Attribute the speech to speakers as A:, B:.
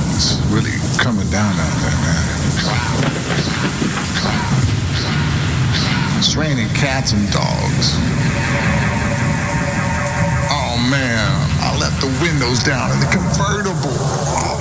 A: It's really coming down out there, man. It's raining cats and dogs. Oh man, I left the windows down in the convertible. Oh